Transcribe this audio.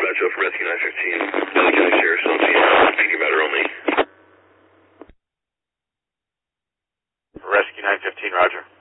Joe from Rescue 915. LA County Sheriff's Office, speaking about her only. Rescue 915, roger.